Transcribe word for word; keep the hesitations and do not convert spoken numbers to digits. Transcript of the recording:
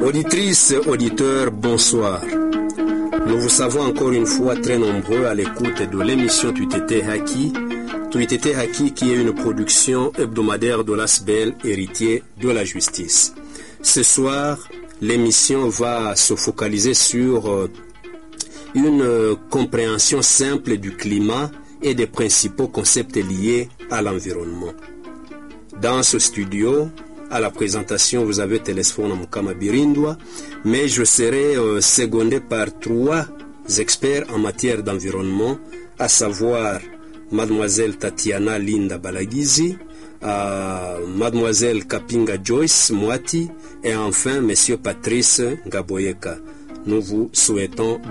Auditrices, auditeurs, bonsoir. Nous vous savons encore une fois très nombreux à l'écoute de l'émission Tuitete Haki. Tuitete Haki qui est une production hebdomadaire de l'A S B L, héritier de la justice. Ce soir, l'émission va se focaliser sur une compréhension simple du climat et des principaux concepts liés à l'environnement. Dans ce studio, à la présentation, vous avez Télésphone Mukama Birindwa, mais je serai euh, secondé par trois experts en matière d'environnement, à savoir Mademoiselle Tatiana Linda Balagizi, euh, Mademoiselle Kapinga Joyce Mwati et enfin Monsieur Patrice Ngaboyeka. Nous vous souhaitons